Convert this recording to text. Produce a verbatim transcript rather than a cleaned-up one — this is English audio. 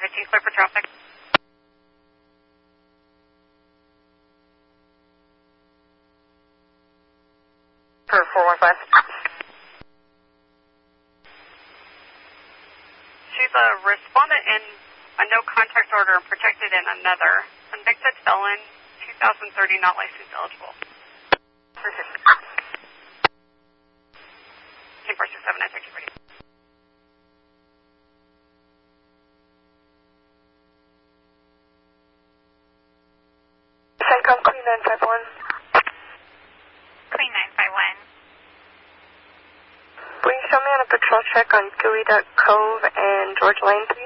fifteen, clear for traffic. For four one five. She's a respondent in a no contact order and protected in another. Convicted felon, two thousand thirty, not license eligible. Team four six seven nine, thank you, ready. CENTCOM Clean nine five one. Clean nine five one. Will you show me on a patrol check on Gooey Duck Cove and George Lane, please?